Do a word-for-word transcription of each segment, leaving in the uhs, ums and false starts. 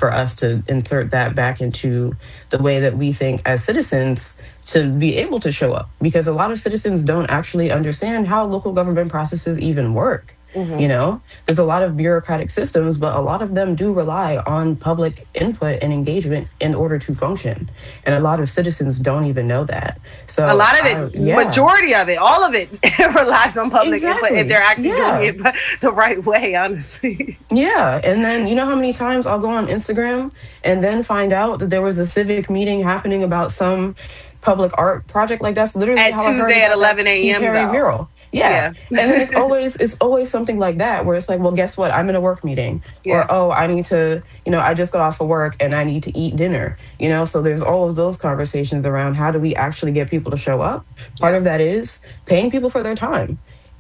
for us to insert that back into the way that we think as citizens to be able to show up, because a lot of citizens don't actually understand how local government processes even work. Mm-hmm. You know, there's a lot of bureaucratic systems, but a lot of them do rely on public input and engagement in order to function. And a lot of citizens don't even know that. So a lot of it, I, yeah. majority of it, all of it relies on public Exactly. input if they're actually Yeah. doing it the right way, honestly. Yeah. And then, you know how many times I'll go on Instagram and then find out that there was a civic meeting happening about some public art project? Like, that's literally At how I heard Tuesday at about eleven that a.m. Keith Haring though. mural. Yeah. Yeah. And then it's always it's always something like that where it's like, well, guess what? I'm in a work meeting. Yeah. Or, oh, I need to, you know, I just got off of work and I need to eat dinner. You know, so there's all of those conversations around how do we actually get people to show up? Part of that is paying people for their time.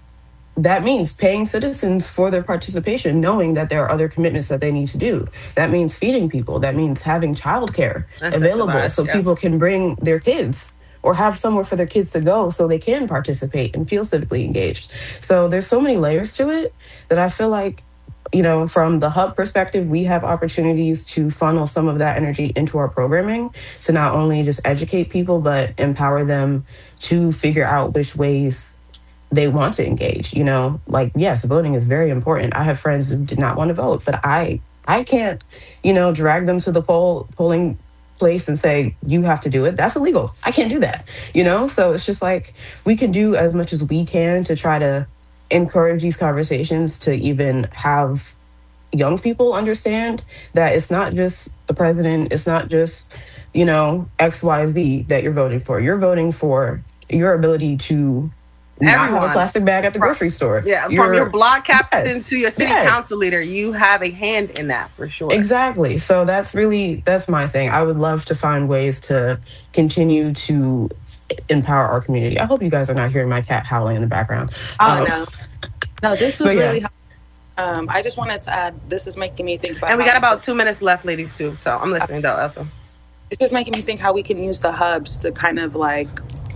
That means paying citizens for their participation, knowing that there are other commitments that they need to do. That means feeding people. That means having childcare That's available so yeah. people can bring their kids or have somewhere for their kids to go so they can participate and feel civically engaged. So there's so many layers to it that I feel like, you know, from the hub perspective, we have opportunities to funnel some of that energy into our programming to not only just educate people, but empower them to figure out which ways they want to engage. You know, like, yes, voting is very important. I have friends who did not want to vote, but I I can't, you know, drag them to the poll polling place and say, you have to do it. That's illegal. I can't do that, you know? So it's just like, we can do as much as we can to try to encourage these conversations to even have young people understand that it's not just the president, it's not just, you know, X Y Z that you're voting for. You're voting for your ability to not Everyone. have a plastic bag at the From- grocery store. Yeah, You're- from your block captain Yes, to your city yes. council leader, you have a hand in that for sure. Exactly. So that's really, that's my thing. I would love to find ways to continue to empower our community. I hope you guys are not hearing my cat howling in the background. Oh, Um, no. No, this was but yeah. really um I just wanted to add, this is making me think about And we how- got about two minutes left, ladies, too. So I'm listening, though, Elsa. it's just making me think how we can use the hubs to kind of like,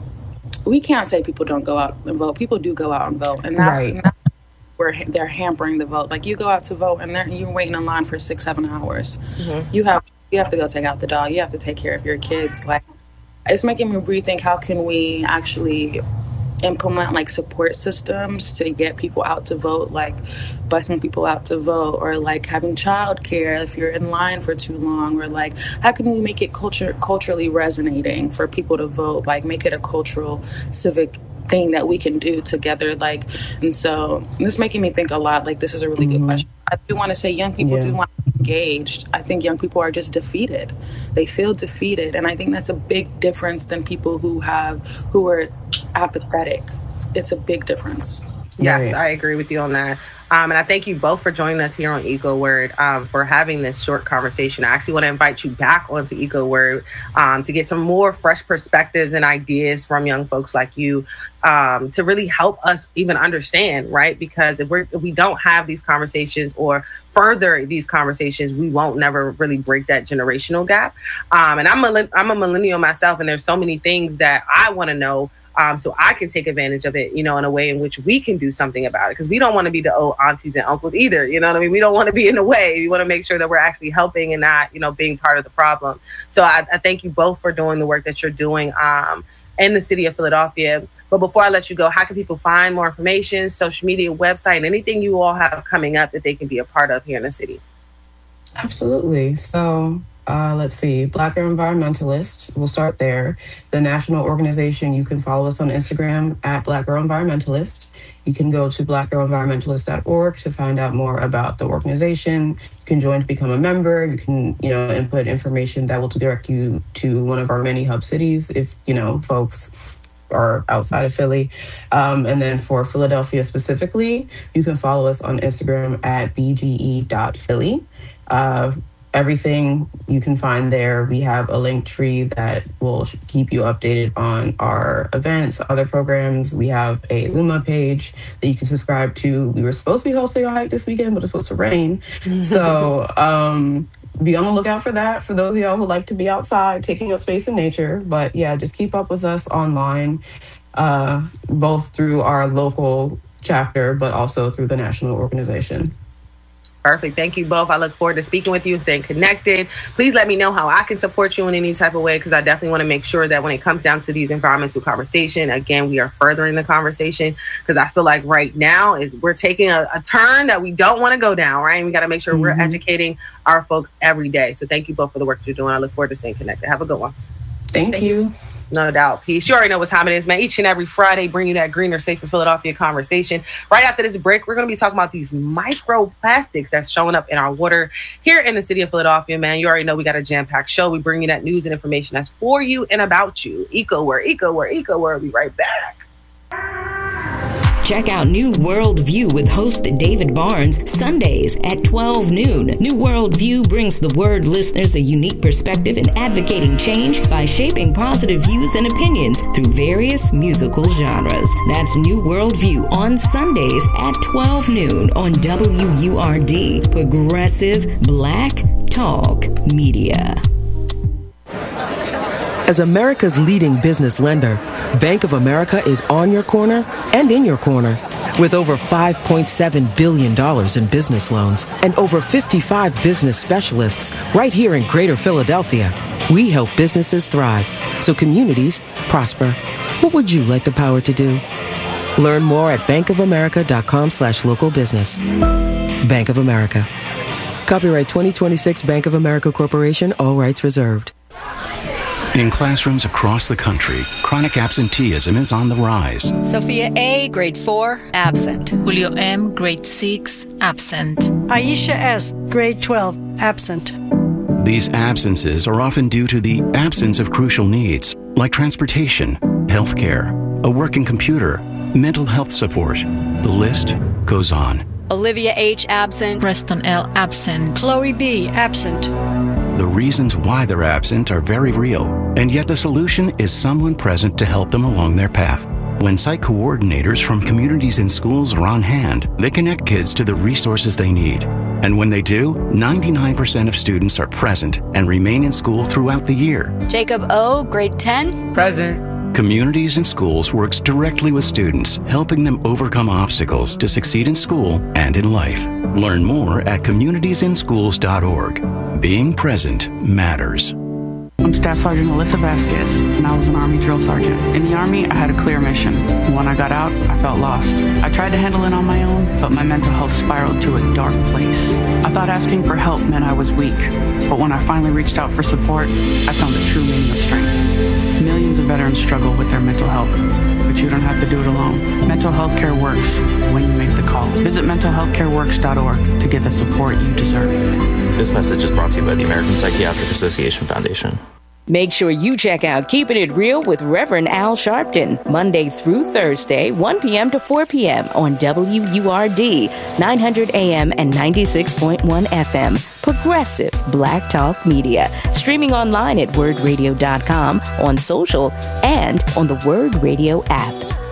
we can't say people don't go out and vote. People do go out and vote, and that's, Right. and that's where they're hampering the vote. Like, you go out to vote and they're, you're waiting in line for six seven hours. Mm-hmm. You have you have to go take out the dog. You have to take care of your kids. Like, it's making me rethink, how can we actually implement like support systems to get people out to vote, like busing people out to vote, or like having childcare if you're in line for too long, or like how can we make it culture culturally resonating for people to vote, like make it a cultural civic thing that we can do together. Like, and so this making me think a lot. Like, this is a really good question. I do want to say young people Yeah. do want to be engaged. I think young people are just defeated. They feel defeated, and I think that's a big difference than people who have who are apathetic. It's a big difference. Yes, Right. I agree with you on that. Um, and I thank you both for joining us here on Eco Word, um, for having this short conversation. I actually want to invite you back onto Eco Word um, to get some more fresh perspectives and ideas from young folks like you, um, to really help us even understand, right? Because if, we're, if we don't have these conversations or further these conversations, we won't never really break that generational gap. Um, and I'm a, I'm a millennial myself, and there's so many things that I want to know, Um, so I can take advantage of it, you know, in a way in which we can do something about it. Because we don't want to be the old aunties and uncles either. You know what I mean? We don't want to be in the way. We want to make sure that we're actually helping and not, you know, being part of the problem. So I, I thank you both for doing the work that you're doing um, in the city of Philadelphia. But before I let you go, how can people find more information, social media, website, and anything you all have coming up that they can be a part of here in the city? Absolutely. So uh, let's see, Black Girl Environmentalist. We'll start there. The national organization, you can follow us on Instagram at Black Girl Environmentalist. You can go to black girl environmentalist dot org to find out more about the organization. You can join to become a member. You can, you know, input information that will direct you to one of our many hub cities if, you know, folks are outside of Philly. Um, and then for Philadelphia specifically, you can follow us on Instagram at b g e dot philly. Uh, everything you can find there. We have a link tree that will keep you updated on our events, other programs. We have a Luma page that you can subscribe to. We were supposed to be hosting a hike this weekend, but it's supposed to rain. So um, be on the lookout for that, for those of y'all who like to be outside, taking up space in nature. But yeah, just keep up with us online, uh, both through our local chapter, but also through the national organization. Perfect. Thank you both. I look forward to speaking with you and staying connected. Please let me know how I can support you in any type of way, because I definitely want to make sure that when it comes down to these environmental conversation, again, we are furthering the conversation, because I feel like right now is, we're taking a, a turn that we don't want to go down, right? And we got to make sure mm-hmm. we're educating our folks every day. So thank you both for the work you're doing. I look forward to staying connected. Have a good one. Thank, thank you. No doubt. Peace. You already know what time it is, man. Each and every Friday, bring you that greener, safer Philadelphia conversation. Right after this break, we're going to be talking about these microplastics that's showing up in our water here in the city of Philadelphia, man. You already know we got a jam-packed show. We bring you that news and information that's for you and about you. EcoWord, EcoWord, EcoWord. We'll be right back. Check out New World View with host David Barnes, Sundays at twelve noon. New World View brings the Word listeners a unique perspective in advocating change by shaping positive views and opinions through various musical genres. That's New World View on Sundays at twelve noon on W U R D, Progressive Black Talk Media. As America's leading business lender, Bank of America is on your corner and in your corner. With over five point seven billion dollars in business loans and over fifty-five business specialists right here in Greater Philadelphia, we help businesses thrive so communities prosper. What would you like the power to do? Learn more at bankofamerica.com slash local business. Bank of America. Copyright twenty twenty-six Bank of America Corporation, all rights reserved. In classrooms across the country, chronic absenteeism is on the rise. Sophia A., grade four, absent. Julio M., grade six, absent. Aisha S., grade twelve, absent. These absences are often due to the absence of crucial needs, like transportation, healthcare, a working computer, mental health support. The list goes on. Olivia H., absent. Preston L., absent. Chloe B., absent. The reasons why they're absent are very real, and yet the solution is someone present to help them along their path. When site coordinators from communities and schools are on hand, they connect kids to the resources they need. And when they do, ninety-nine percent of students are present and remain in school throughout the year. Jacob O., grade ten. Present. Communities and Schools works directly with students, helping them overcome obstacles to succeed in school and in life. Learn more at communities in schools dot org. Being present matters. I'm Staff Sergeant Alyssa Vasquez, and I was an Army drill sergeant. In the Army, I had a clear mission. When I got out, I felt lost. I tried to handle it on my own, but my mental health spiraled to a dark place. I thought asking for help meant I was weak, but when I finally reached out for support, I found the true meaning of strength. Millions of veterans struggle with their mental health, but you don't have to do it alone. Mental health care works when you make the call. Visit mental health care works dot org to get the support you deserve. This message is brought to you by the American Psychiatric Association Foundation. Make sure you check out Keeping It Real with Reverend Al Sharpton, Monday through Thursday, one p.m. to four p.m. on W U R D, nine hundred A M and ninety-six point one F M. Progressive Black Talk Media. Streaming online at word radio dot com, on social, and on the Word Radio app.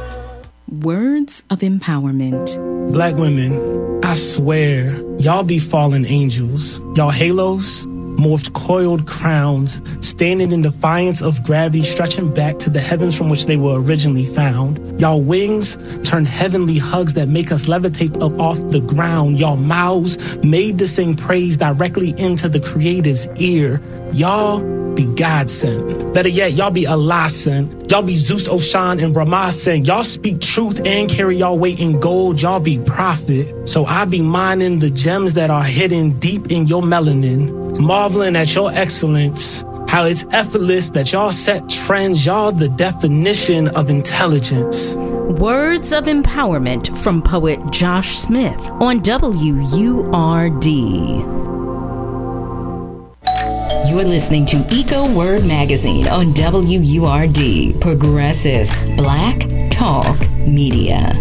Words of empowerment. Black women, I swear, y'all be fallen angels. Y'all halos, morphed coiled crowns, standing in defiance of gravity, stretching back to the heavens from which they were originally found. Y'all wings turn heavenly hugs that make us levitate up off the ground. Y'all mouths made to sing praise directly into the Creator's ear. Y'all be God sent. Better yet, y'all be Allah sent. Y'all be Zeus, Oshan, and Brahma sent. Y'all speak truth and carry y'all weight in gold. Y'all be prophet. So I be mining the gems that are hidden deep in your melanin, marveling at your excellence, how it's effortless that y'all set trends. Y'all the definition of intelligence. Words of empowerment from poet Josh Smith on W U R D. You're listening to Eco Word Magazine on W U R D, Progressive Black Talk Media.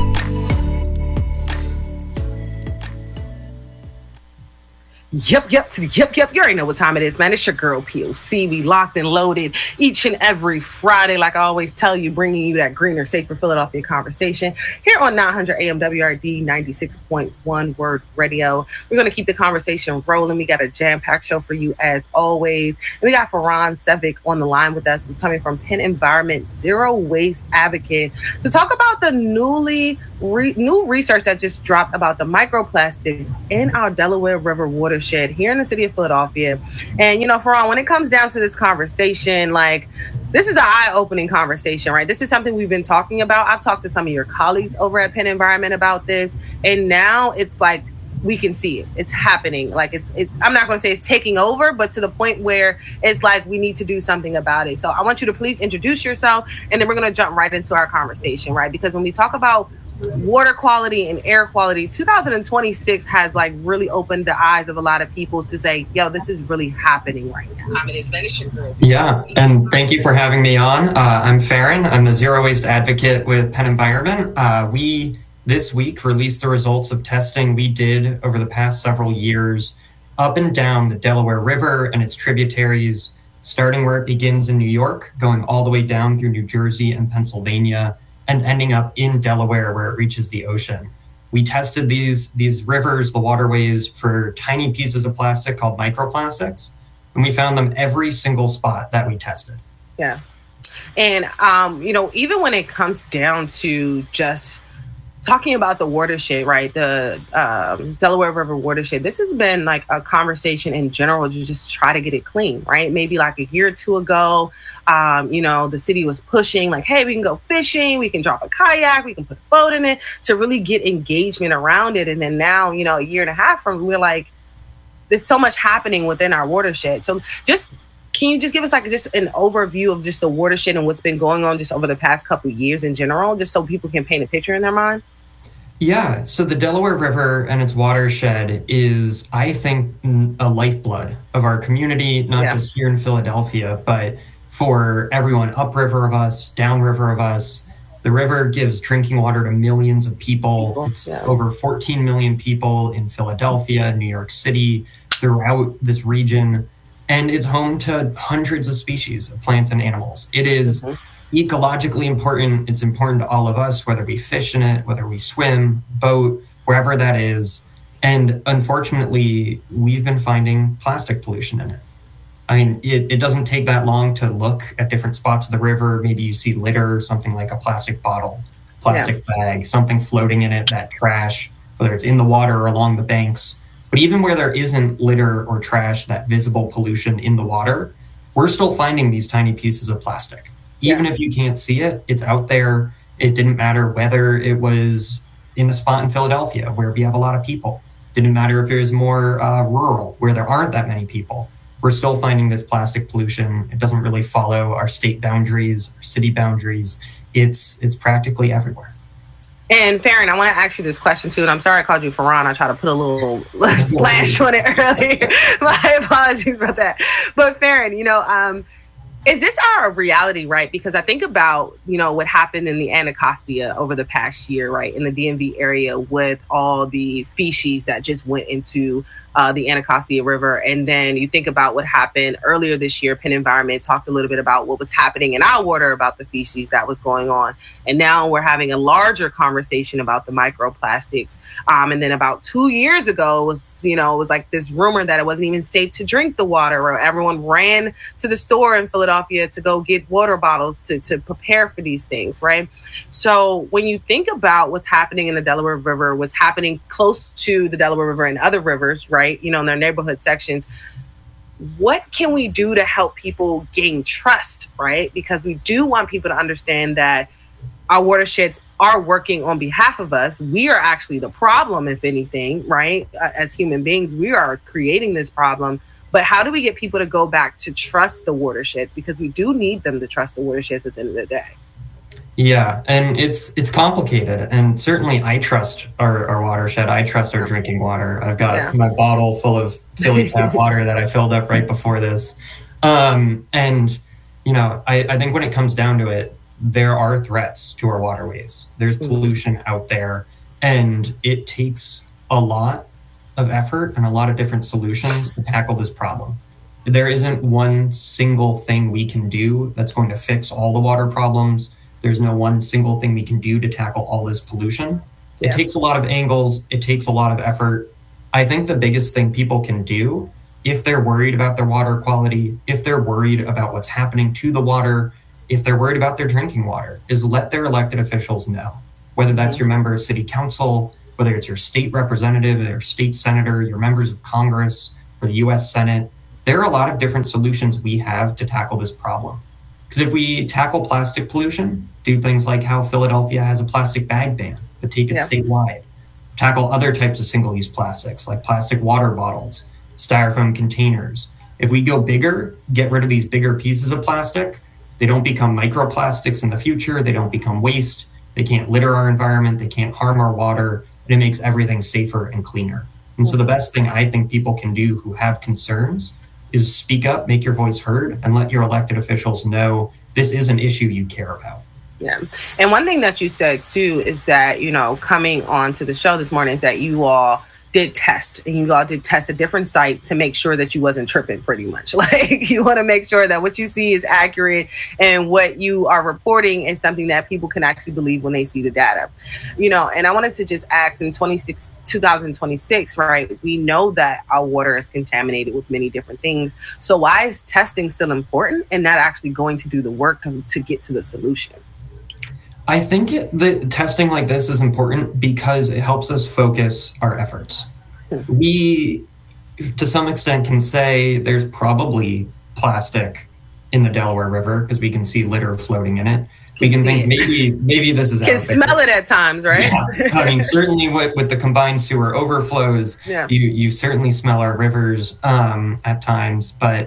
Yep, yep, to the yep, yep. You already know what time it is, man. It's your girl P O C. We locked and loaded each and every Friday, like I always tell you, bringing you that greener, safer Philadelphia conversation here on nine hundred A M W R D ninety-six point one Word Radio. We're going to keep the conversation rolling. We got a jam-packed show for you as always. And we got Farron Sevic on the line with us, who's coming from Penn Environment, Zero Waste Advocate, to talk about the newly re- new research that just dropped about the microplastics in our Delaware River watershed here in the city of Philadelphia. And, you know, Farron, when it comes down to this conversation, like, this is an eye-opening conversation, right? This is something we've been talking about. I've talked to some of your colleagues over at Penn Environment about this, and now it's like we can see it. It's happening. Like, it's, it's, I'm not going to say it's taking over, but to the point where it's like we need to do something about it. So I want you to please introduce yourself, and then we're going to jump right into our conversation, right? Because when we talk about water quality and air quality, two thousand twenty-six has like really opened the eyes of a lot of people to say, yo, this is really happening right now. I mean, it's group. Yeah, and thank you for having me on. Uh, I'm Farron. I'm the Zero Waste Advocate with Penn Environment. Uh, we, this week, released the results of testing we did over the past several years up and down the Delaware River and its tributaries, starting where it begins in New York, going all the way down through New Jersey and Pennsylvania, and ending up in Delaware where it reaches the ocean. We tested these these rivers, the waterways, for tiny pieces of plastic called microplastics, and we found them every single spot that we tested. Yeah. And, um, you know, even when it comes down to just talking about the watershed, right, the um, Delaware River watershed, this has been like a conversation in general to just try to get it clean, right? Maybe like a year or two ago, um, you know, the city was pushing like, hey, we can go fishing, we can drop a kayak, we can put a boat in it to really get engagement around it. And then now, you know, a year and a half from, we're like, there's so much happening within our watershed. So just, can you just give us like just an overview of just the watershed and what's been going on just over the past couple of years in general, just so people can paint a picture in their mind? Yeah, so the Delaware River and its watershed is, I think, a lifeblood of our community, not yeah. just here in Philadelphia, but for everyone upriver of us, downriver of us. The river gives drinking water to millions of people. people it's yeah. over fourteen million people in Philadelphia, New York City, throughout this region. And it's home to hundreds of species of plants and animals. It is mm-hmm. ecologically important. It's important to all of us, whether we fish in it, whether we swim, boat, wherever that is. And unfortunately, we've been finding plastic pollution in it. I mean, it, it doesn't take that long to look at different spots of the river. Maybe you see litter, something like a plastic bottle, plastic yeah. bag, something floating in it, that trash, whether it's in the water or along the banks. But even where there isn't litter or trash, that visible pollution in the water, we're still finding these tiny pieces of plastic. Even yeah. if you can't see it, it's out there. It didn't matter whether it was in a spot in Philadelphia where we have a lot of people. Didn't matter if it was more uh, rural where there aren't that many people. We're still finding this plastic pollution. It doesn't really follow our state boundaries, our city boundaries. It's it's practically everywhere. And Farron, I want to ask you this question too, and I'm sorry I called you Farron. I tried to put a little splash on it earlier. My apologies about that. But Farron, you know, um, is this our reality, right? Because I think about, you know, what happened in the Anacostia over the past year, right, in the D M V area with all the feces that just went into uh, the Anacostia River. And then you think about what happened earlier this year. Penn Environment talked a little bit about what was happening in our water about the feces that was going on. And now we're having a larger conversation about the microplastics. Um, and then about two years ago was, you know, it was like this rumor that it wasn't even safe to drink the water, or everyone ran to the store in Philadelphia to go get water bottles to, to prepare for these things, right? So when you think about what's happening in the Delaware River, what's happening close to the Delaware River and other rivers, right, you know, in their neighborhood sections, what can we do to help people gain trust, right? Because we do want people to understand that our watersheds are working on behalf of us. We are actually the problem, if anything, right? Uh, as human beings, we are creating this problem. But how do we get people to go back to trust the watersheds? Because we do need them to trust the watersheds at the end of the day. Yeah, and it's it's complicated. And certainly I trust our, our watershed. I trust our drinking water. I've got yeah. my bottle full of Philly tap water that I filled up right before this. Um, and, you know, I, I think when it comes down to it, there are threats to our waterways. There's pollution out there, and it takes a lot of effort and a lot of different solutions to tackle this problem. There isn't one single thing we can do that's going to fix all the water problems. There's no one single thing we can do to tackle all this pollution. It yeah. takes a lot of angles. It takes a lot of effort. I think the biggest thing people can do, if they're worried about their water quality, if they're worried about what's happening to the water, if they're worried about their drinking water, is let their elected officials know. Whether that's your member of city council, whether it's your state representative, or state senator, your members of Congress, or the U S Senate, there are a lot of different solutions we have to tackle this problem. Because if we tackle plastic pollution, do things like how Philadelphia has a plastic bag ban, but take it yeah. statewide. Tackle other types of single-use plastics like plastic water bottles, styrofoam containers. If we go bigger, get rid of these bigger pieces of plastic, they don't become microplastics in the future, they don't become waste, they can't litter our environment, they can't harm our water, and it makes everything safer and cleaner. And so the best thing I think people can do who have concerns is speak up, make your voice heard, and let your elected officials know this is an issue you care about. Yeah. And one thing that you said, too, is that, you know, coming on to the show this morning is that you all did test and you all did test a different site to make sure that you wasn't tripping pretty much. Like you want to make sure that what you see is accurate and what you are reporting is something that people can actually believe when they see the data. You know, and I wanted to just ask in twenty-six, twenty twenty-six, right, we know that our water is contaminated with many different things. So why is testing still important and not actually going to do the work to, to get to the solution? I think it, the testing like this is important because it helps us focus our efforts. We, to some extent, can say there's probably plastic in the Delaware River because we can see litter floating in it. We can think maybe maybe this is out there. You can smell it at times, right? Yeah. I mean, certainly with, with the combined sewer overflows, yeah. you, you certainly smell our rivers um, at times. But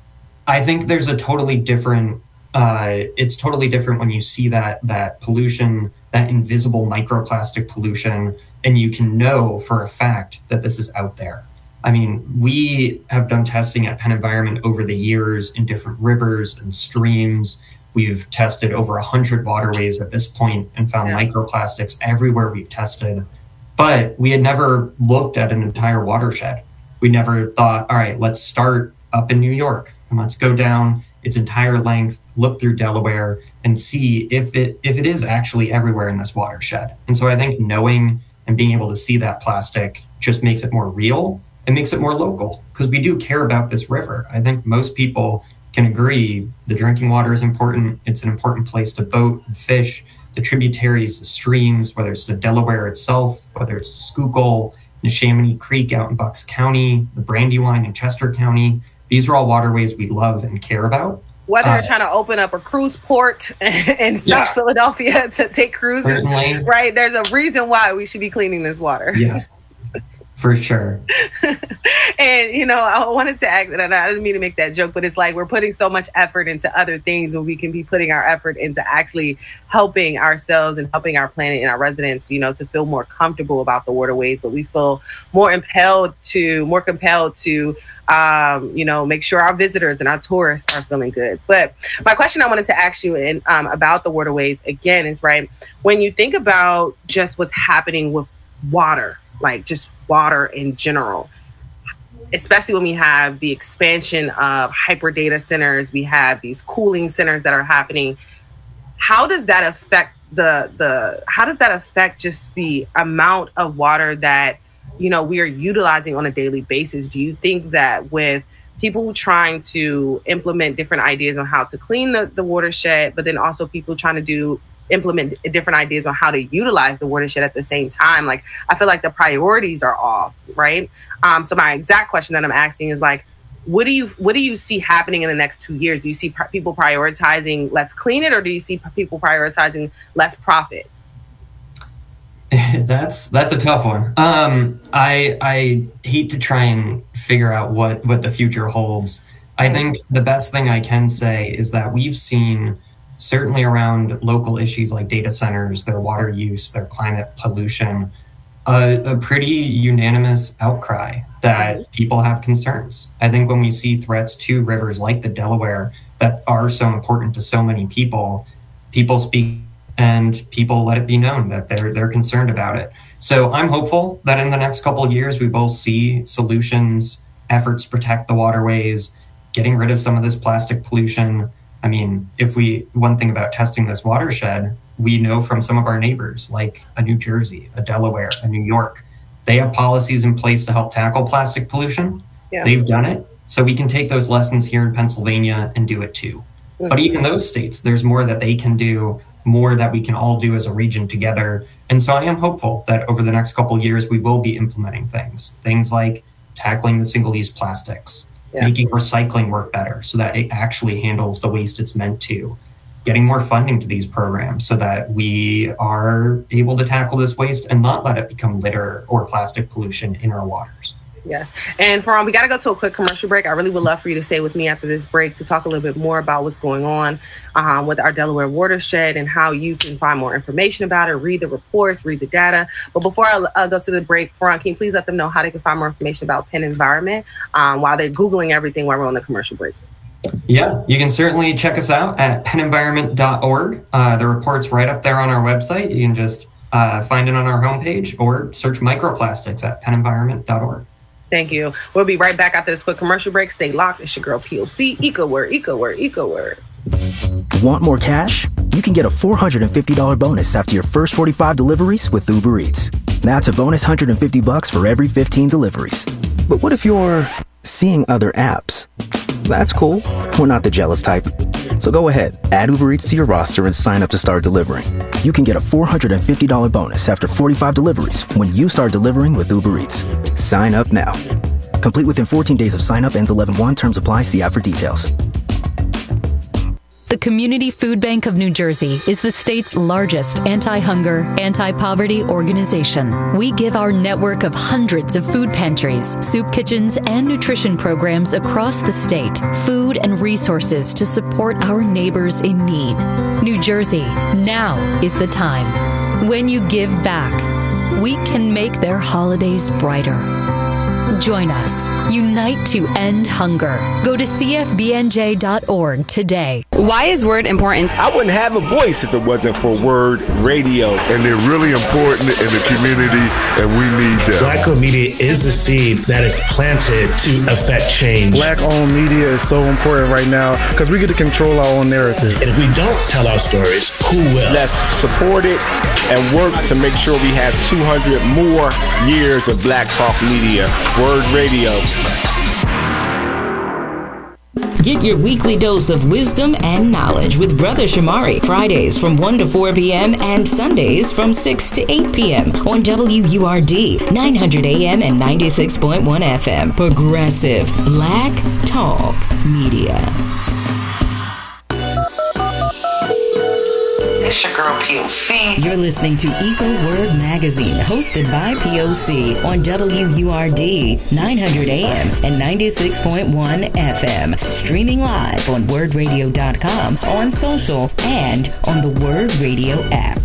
I think there's a totally different Uh, it's totally different when you see that that pollution, that invisible microplastic pollution, and you can know for a fact that this is out there. I mean, we have done testing at Penn Environment over the years in different rivers and streams. We've tested over one hundred waterways at this point and found yeah. microplastics everywhere we've tested. But we had never looked at an entire watershed. We never thought, all right, let's start up in New York and let's go down its entire length, look through Delaware, and see if it if it is actually everywhere in this watershed. And so I think knowing and being able to see that plastic just makes it more real and makes it more local because we do care about this river. I think most people can agree the drinking water is important. It's an important place to boat and fish. The tributaries, the streams, whether it's the Delaware itself, whether it's Schuylkill, Neshaminy Creek out in Bucks County, the Brandywine in Chester County, these are all waterways we love and care about. Whether uh, you're trying to open up a cruise port in South yeah. Philadelphia to take cruises, Certainly. right? There's a reason why we should be cleaning this water. Yes, for sure. And, you know, I wanted to act, and I didn't mean to make that joke, but it's like we're putting so much effort into other things when we can be putting our effort into actually helping ourselves and helping our planet and our residents, you know, to feel more comfortable about the waterways, but we feel more impelled to, more compelled to, Um, you know, make sure our visitors and our tourists are feeling good. But my question I wanted to ask you in, um, about the waterways again is, right, when you think about just what's happening with water, like just water in general, especially when we have the expansion of hyper data centers, we have these cooling centers that are happening. How does that affect the, the, how does that affect just the amount of water that, you know, we are utilizing on a daily basis? Do you think that with people trying to implement different ideas on how to clean the, the watershed, but then also people trying to do implement different ideas on how to utilize the watershed at the same time, like I feel like the priorities are off, right? Um, so my exact question that I'm asking is like, what do you what do you see happening in the next two years? Do you see pr- people prioritizing let's clean it, or do you see p- people prioritizing less profit? That's that's a tough one. Um, I I hate to try and figure out what, what the future holds. I think the best thing I can say is that we've seen, certainly around local issues like data centers, their water use, their climate pollution, a, a pretty unanimous outcry that people have concerns. I think when we see threats to rivers like the Delaware that are so important to so many people, people speak and people let it be known that they're they're concerned about it. So I'm hopeful that in the next couple of years, we both see solutions, efforts to protect the waterways, getting rid of some of this plastic pollution. I mean, if we, one thing about testing this watershed, we know from some of our neighbors, like a New Jersey, a Delaware, a New York, they have policies in place to help tackle plastic pollution. Yeah. They've done it. So we can take those lessons here in Pennsylvania and do it too. Mm-hmm. But even those states, there's more that they can do, more that we can all do as a region together. And so I am hopeful that over the next couple of years, we will be implementing things, things like tackling the single-use plastics, yeah. making recycling work better so that it actually handles the waste it's meant to, getting more funding to these programs so that we are able to tackle this waste and not let it become litter or plastic pollution in our waters. Yes. And Faran, we got to go to a quick commercial break. I really would love for you to stay with me after this break to talk a little bit more about what's going on um, with our Delaware watershed and how you can find more information about it, read the reports, read the data. But before I uh, go to the break, Faran, can you please let them know how they can find more information about Penn Environment um, while they're Googling everything while we're on the commercial break? Yeah, you can certainly check us out at penn environment dot org. Uh, the report's right up there on our website. You can just uh, find it on our homepage or search microplastics at penn environment dot org. Thank you. We'll be right back after this quick commercial break. Stay locked. It's your girl P O C. EcoWord, EcoWord, EcoWord. Want more cash? You can get a four hundred fifty dollars bonus after your first forty-five deliveries with Uber Eats. That's a bonus one hundred fifty bucks for every fifteen deliveries. But what if you're seeing other apps? That's cool. We're not the jealous type. So go ahead, add Uber Eats to your roster and sign up to start delivering. You can get a four hundred fifty dollars bonus after forty-five deliveries when you start delivering with Uber Eats. Sign up now. Complete within fourteen days of sign up. Ends eleven one. Terms apply. See app for details. The Community Food Bank of New Jersey is the state's largest anti-hunger, anti-poverty organization. We give our network of hundreds of food pantries, soup kitchens, and nutrition programs across the state food and resources to support our neighbors in need. New Jersey, now is the time. When you give back, we can make their holidays brighter. Join us. Unite to end hunger. Go to c f b n j dot org today. Why is Word important? I wouldn't have a voice if it wasn't for Word Radio. And they're really important in the community, and we need them. Black-owned media is the seed that is planted to affect change. Black-owned media is so important right now because we get to control our own narrative. And if we don't tell our stories, who will? Let's support it and work to make sure we have two hundred more years of Black Talk Media. Word Radio. Get your weekly dose of wisdom and knowledge with Brother Shamari, Fridays from one to four p.m. and Sundays from six to eight p.m. on W U R D, nine hundred A M and ninety-six point one F M. Progressive Black Talk Media. It's your girl P O C. You're listening to EcoWord Magazine, hosted by P O C on W U R D, nine hundred A M and ninety-six point one F M. Streaming live on word radio dot com, on social, and on the Word Radio app.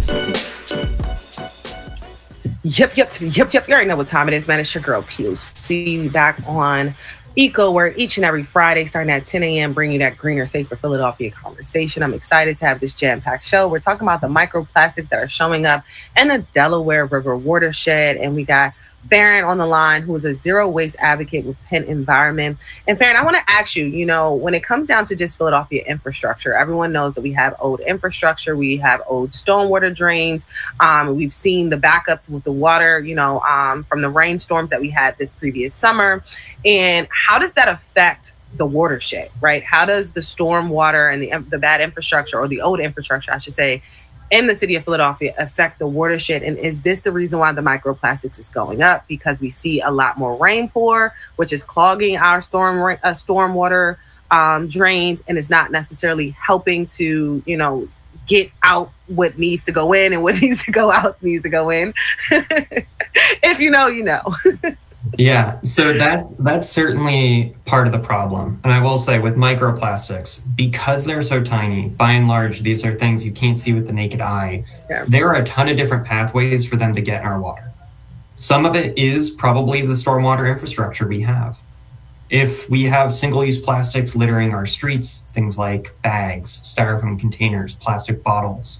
Yep, yep, yep, yep. You already know what time it is, man. It's your girl P O C. Back on EcoWord each and every Friday starting at ten a.m. bringing you that greener, safer Philadelphia conversation. I'm excited to have this jam-packed show. We're talking about the microplastics that are showing up in the Delaware River watershed, and we got Farron on the line, who is a zero waste advocate with Penn Environment. And Farron, I want to ask you, you know, when it comes down to just Philadelphia infrastructure, everyone knows that we have old infrastructure, we have old stormwater drains. Um, we've seen the backups with the water, you know, um, from the rainstorms that we had this previous summer. And how does that affect the watershed, right? How does the storm water and the the bad infrastructure, or the old infrastructure, I should say, in the city of Philadelphia affect the watershed? And is this the reason why the microplastics is going up? Because we see a lot more rain pour, which is clogging our storm uh, stormwater um, drains, and it's not necessarily helping to, you know, get out what needs to go in, and what needs to go out needs to go in. If you know, you know. Yeah, so that that's certainly part of the problem. And I will say with microplastics, because they're so tiny, by and large, these are things you can't see with the naked eye. Yeah. There are a ton of different pathways for them to get in our water. Some of it is probably the stormwater infrastructure we have. If we have single-use plastics littering our streets, things like bags, styrofoam containers, plastic bottles,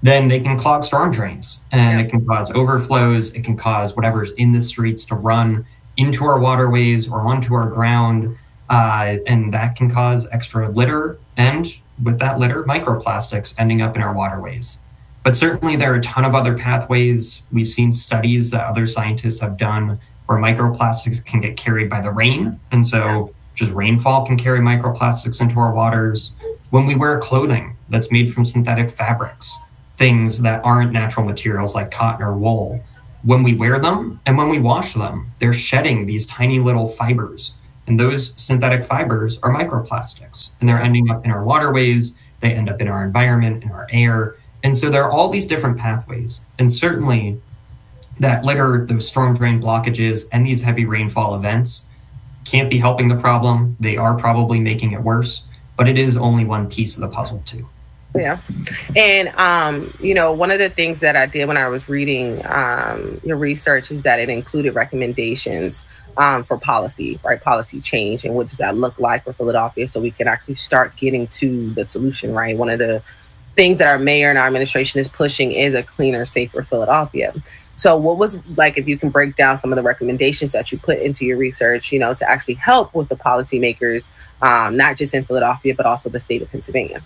then they can clog storm drains, and it can cause overflows. It can cause whatever's in the streets to run into our waterways or onto our ground. Uh, and that can cause extra litter, and with that litter, microplastics ending up in our waterways. But certainly there are a ton of other pathways. We've seen studies that other scientists have done where microplastics can get carried by the rain. And so just rainfall can carry microplastics into our waters. When we wear clothing that's made from synthetic fabrics, things that aren't natural materials like cotton or wool, when we wear them and when we wash them, they're shedding these tiny little fibers. And those synthetic fibers are microplastics, and they're ending up in our waterways. They end up in our environment, in our air. And so there are all these different pathways. And certainly that litter, those storm drain blockages, and these heavy rainfall events can't be helping the problem. They are probably making it worse, but it is only one piece of the puzzle too. Yeah. And, um, you know, one of the things that I did when I was reading um, your research is that it included recommendations um, for policy, right? Policy change. And what does that look like for Philadelphia so we can actually start getting to the solution, right? One of the things that our mayor and our administration is pushing is a cleaner, safer Philadelphia. So what was, like, if you can break down some of the recommendations that you put into your research, you know, to actually help with the policymakers, um, not just in Philadelphia, but also the state of Pennsylvania.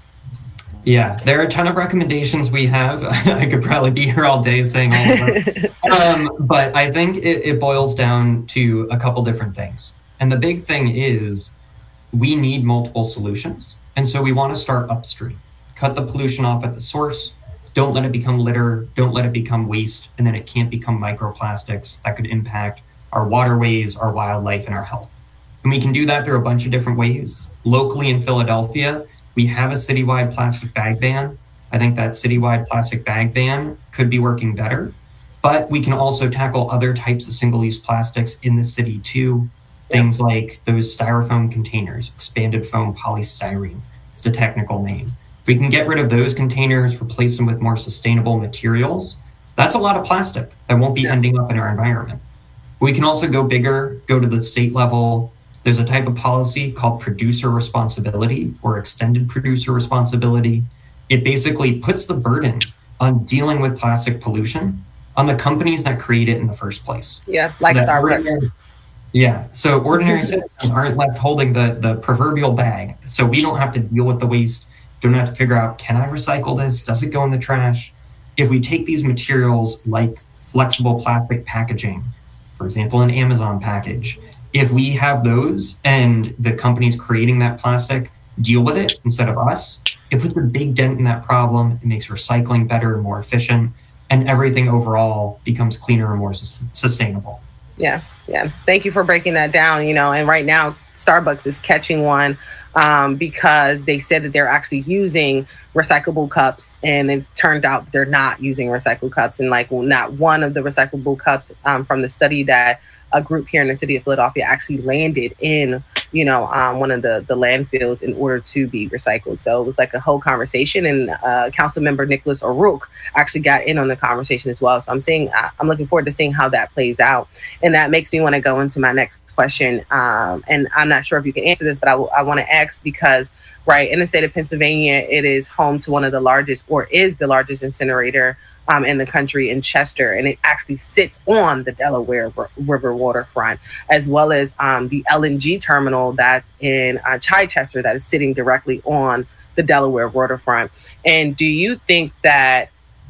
Yeah, there are a ton of recommendations we have. I could probably be here all day saying all of them. um, but I think it, it boils down to a couple different things. And the big thing is we need multiple solutions. And so we want to start upstream. Cut the pollution off at the source. Don't let it become litter. Don't let it become waste. And then it can't become microplastics that could impact our waterways, our wildlife, and our health. And we can do that through a bunch of different ways. Locally in Philadelphia, we have a citywide plastic bag ban. I think that citywide plastic bag ban could be working better, but we can also tackle other types of single-use plastics in the city too. Things like those styrofoam containers, expanded foam polystyrene. It's the technical name. If we can get rid of those containers, replace them with more sustainable materials, that's a lot of plastic that won't be ending up in our environment. We can also go bigger, go to the state level. There's a type of policy called producer responsibility or extended producer responsibility. It basically puts the burden on dealing with plastic pollution on the companies that create it in the first place. Yeah, like so Starbucks. Yeah, so ordinary citizens aren't left holding the, the proverbial bag. So we don't have to deal with the waste. Don't have to figure out, can I recycle this? Does it go in the trash? If we take these materials like flexible plastic packaging, for example, an Amazon package, if we have those and the companies creating that plastic deal with it instead of us, it puts a big dent in that problem. It makes recycling better and more efficient, and everything overall becomes cleaner and more sus- sustainable. Yeah, yeah. Thank you for breaking that down. You know, and right now Starbucks is catching one um, because they said that they're actually using recyclable cups, and it turned out they're not using recycled cups. And like, well, not one of the recyclable cups um, from the study that a group here in the city of Philadelphia actually landed in, you know, um, one of the, the landfills in order to be recycled. So it was like a whole conversation, and uh, Council Member Nicholas O'Rourke actually got in on the conversation as well. So I'm seeing, I'm looking forward to seeing how that plays out. And that makes me want to go into my next question. Um, and I'm not sure if you can answer this, but I, w- I want to ask because, right, in the state of Pennsylvania, it is home to one of the largest, or is the largest incinerator Um, in the country in Chester, and it actually sits on the Delaware R- River waterfront, as well as um, the L N G terminal that's in uh, Chichester that is sitting directly on the Delaware waterfront. And do you think that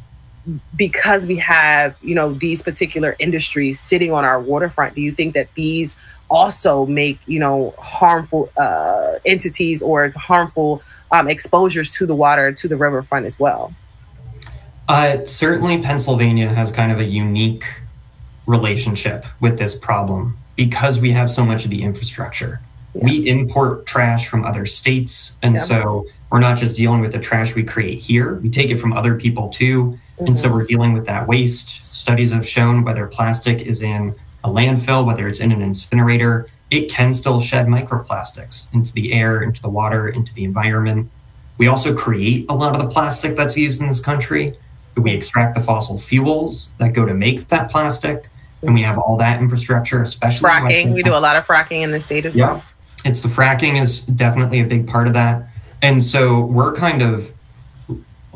because we have, you know, these particular industries sitting on our waterfront, do you think that these also make, you know, harmful uh, entities or harmful um, exposures to the water, to the riverfront as well? Uh, certainly Pennsylvania has kind of a unique relationship with this problem because we have so much of the infrastructure. Yeah. We import trash from other states. And yeah. so we're not just dealing with the trash we create here, we take it from other people too. Mm-hmm. And so we're dealing with that waste. Studies have shown whether plastic is in a landfill, whether it's in an incinerator, it can still shed microplastics into the air, into the water, into the environment. We also create a lot of the plastic that's used in this country. We extract the fossil fuels that go to make that plastic, and we have all that infrastructure, especially fracking. We do a lot of fracking in the state as yeah. well. It's the fracking is definitely a big part of that. And so we're kind of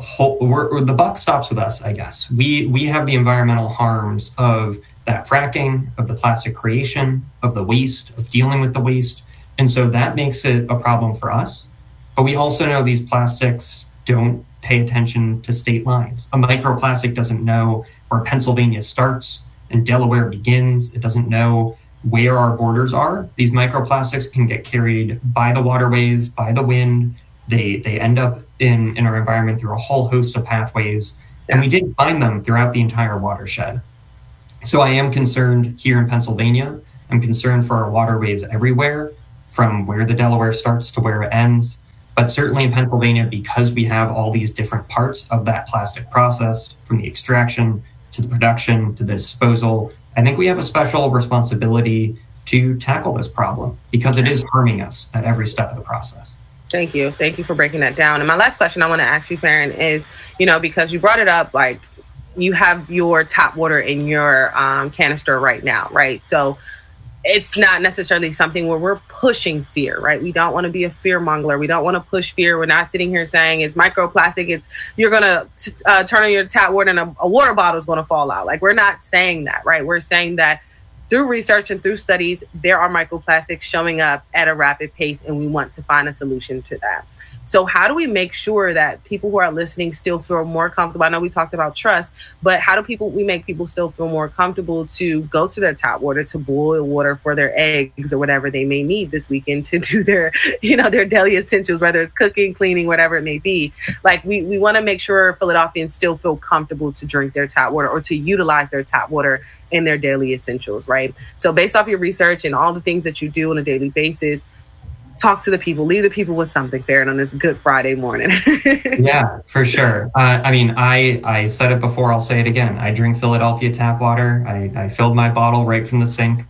whole, we're, the buck stops with us, I guess. We we have the environmental harms of that fracking, of the plastic creation, of the waste, of dealing with the waste. And so that makes it a problem for us. But we also know these plastics don't pay attention to state lines. A microplastic doesn't know where Pennsylvania starts and Delaware begins. It doesn't know where our borders are. These microplastics can get carried by the waterways, by the wind. They they end up in, in our environment through a whole host of pathways. And we did find them throughout the entire watershed. So I am concerned here in Pennsylvania. I'm concerned for our waterways everywhere, from where the Delaware starts to where it ends. But certainly in Pennsylvania, because we have all these different parts of that plastic process, from the extraction to the production to the disposal, I think we have a special responsibility to tackle this problem because it is harming us at every step of the process. Thank you. Thank you for breaking that down. And my last question I want to ask you, Farron, is, you know, because you brought it up, like, you have your tap water in your um, canister right now, right? So it's not necessarily something where we're pushing fear, right? We don't want to be a fear monger. We don't want to push fear. We're not sitting here saying it's microplastic. It's you're going to uh, turn on your tap water and a, a water bottle is going to fall out. Like, we're not saying that, right? We're saying that through research and through studies, there are microplastics showing up at a rapid pace, and we want to find a solution to that. So how do we make sure that people who are listening still feel more comfortable? I know we talked about trust, but how do people we make people still feel more comfortable to go to their tap water, to boil water for their eggs or whatever they may need this weekend to do their, you know, their daily essentials, whether it's cooking, cleaning, whatever it may be. Like, we, we want to make sure Philadelphians still feel comfortable to drink their tap water or to utilize their tap water in their daily essentials, right? So based off your research and all the things that you do on a daily basis, talk to the people, leave the people with something, Farron, on this Good Friday morning. Yeah, for sure. Uh, I mean, I, I said it before, I'll say it again. I drink Philadelphia tap water. I, I filled my bottle right from the sink.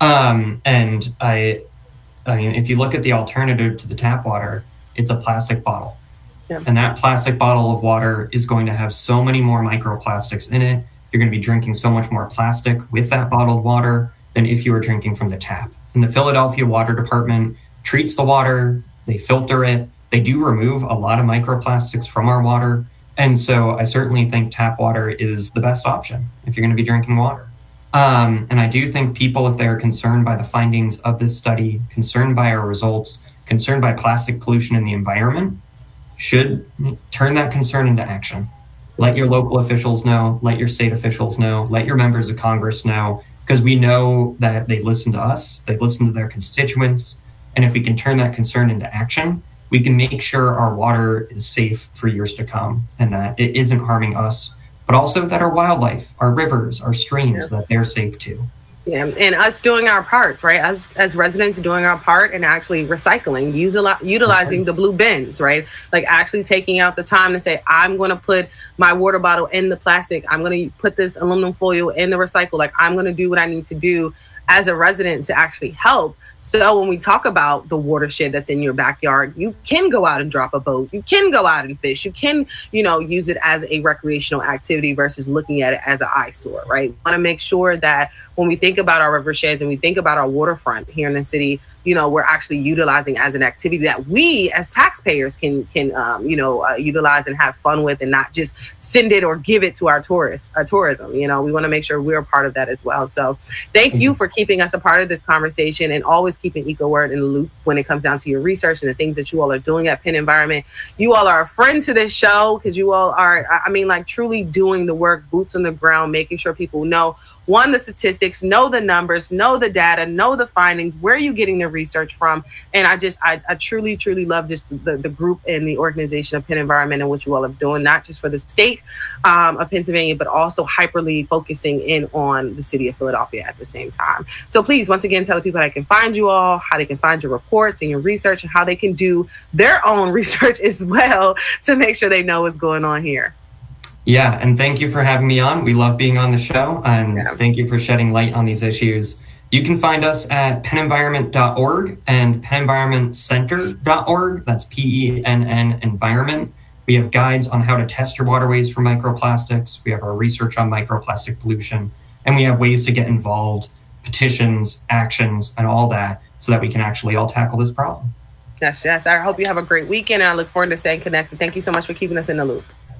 Um, and I, I mean, if you look at the alternative to the tap water, it's a plastic bottle. Yeah. And that plastic bottle of water is going to have so many more microplastics in it. You're going to be drinking so much more plastic with that bottled water than if you were drinking from the tap. And the Philadelphia Water Department treats the water, they filter it, they do remove a lot of microplastics from our water. And so I certainly think tap water is the best option if you're going to be drinking water. Um, and I do think people, if they're concerned by the findings of this study, concerned by our results, concerned by plastic pollution in the environment, should turn that concern into action. Let your local officials know, let your state officials know, let your members of Congress know, because we know that they listen to us, they listen to their constituents. And if we can turn that concern into action, we can make sure our water is safe for years to come and that it isn't harming us, but also that our wildlife, our rivers, our streams, yeah. that they're safe too. Yeah, and us doing our part, right? As as residents doing our part and actually recycling, utili- utilizing the blue bins, right? Like actually taking out the time to say, I'm going to put my water bottle in the plastic. I'm going to put this aluminum foil in the recycle. Like, I'm going to do what I need to do as a resident to actually help. So when we talk about the watershed that's in your backyard, you can go out and drop a boat. You can go out and fish. You can, you know, use it as a recreational activity versus looking at it as an eyesore, right? We want to make sure that when we think about our riversheds and we think about our waterfront here in the city, you know, we're actually utilizing as an activity that we as taxpayers can, can um, you know, uh, utilize and have fun with, and not just send it or give it to our tourists, our tourism. You know, we want to make sure we're a part of that as well. So thank mm-hmm. you for keeping us a part of this conversation and always keeping EcoWord in the loop when it comes down to your research and the things that you all are doing at Penn Environment. You all are a friend to this show because you all are, I mean, like truly doing the work, boots on the ground, making sure people know, one, the statistics, know the numbers, know the data, know the findings, where are you getting the research from? And I just, I, I truly, truly love just the, the group and the organization of Penn Environment and what you all are doing, not just for the state um, of Pennsylvania, but also hyperly focusing in on the city of Philadelphia at the same time. So please, once again, tell the people how they can find you all, how they can find your reports and your research, and how they can do their own research as well to make sure they know what's going on here. Yeah, and thank you for having me on. We love being on the show, and yeah. thank you for shedding light on these issues. You can find us at penn environment dot org and penn environment center dot org. That's P E N N environment. We have guides on how to test your waterways for microplastics. We have our research on microplastic pollution, and we have ways to get involved, petitions, actions, and all that, so that we can actually all tackle this problem. Yes, yes. I hope you have a great weekend, and I look forward to staying connected. Thank you so much for keeping us in the loop.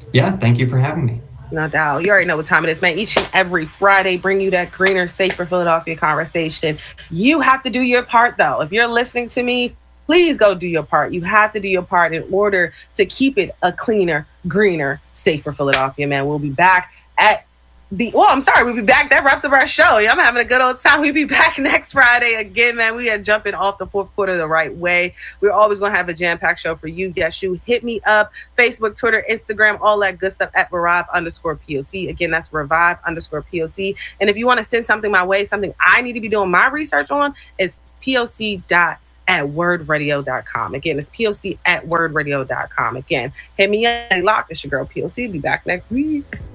Yeah, thank you for having me. No doubt. You already know what time it is, man. Each and every Friday, bring you that greener, safer Philadelphia conversation. You have to do your part, though. If you're listening to me, please go do your part. You have to do your part in order to keep it a cleaner, greener, safer Philadelphia, man. We'll be back at the, well, I'm sorry, we'll be back. That wraps up our show. I'm having a good old time. We'll be back next Friday again, man. We are jumping off the fourth quarter the right way. We're always going to have a jam-packed show for you. Yes, you hit me up. Facebook, Twitter, Instagram, all that good stuff at Revive underscore P O C. Again, that's Revive underscore P O C. And if you want to send something my way, something I need to be doing my research on, is P O C dot at word radio dot com. Again, it's P O C at word radio dot com. Again, hit me up. Lock. It's your girl P O C. Be back next week.